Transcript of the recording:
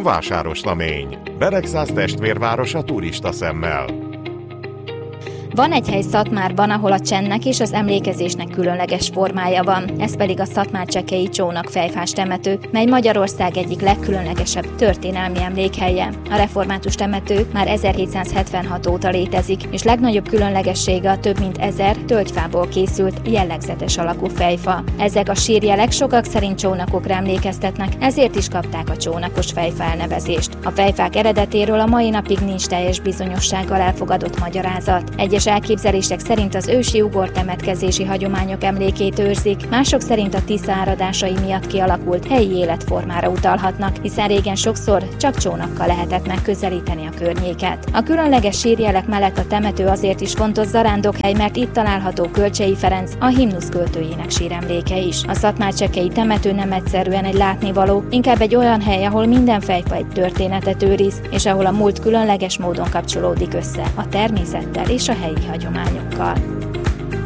Vásároslemény. Beregszász testvérvárosa turista szemmel. Van egy hely Szatmárban, ahol a csendnek és az emlékezésnek különleges formája van. Ez pedig a szatmárcsekei csónakfejfás temető, mely Magyarország egyik legkülönlegesebb történelmi emlékhelye. A református temető már 1776 óta létezik, és legnagyobb különlegessége a több mint 1000 tölgyfából készült jellegzetes alakú fejfa. Ezek a sírjelek sokak szerint csónakokra emlékeztetnek, ezért is kapták a csónakos fejfa elnevezést. A fejfák eredetéről a mai napig nincs teljes bizonyossággal elfogadott magyarázat. Egyes elképzelések szerint az ősi ugor temetkezési hagyományok emlékét őrzik, mások szerint a Tisza áradásai miatt kialakult helyi életformára utalhatnak, hiszen régen sokszor csak csónakkal lehetett megközelíteni a környéket. A különleges sírjelek mellett a temető azért is fontos zarándokhely, mert itt található Kölcsey Ferenc, a himnusz költőjének síremléke is. A szatmárcsekei temető nem egyszerűen egy látnivaló, inkább egy olyan hely, ahol minden fejfa egy történetet őriz, és ahol a múlt különleges módon kapcsolódik össze a természettel és a helyi hagyományokkal.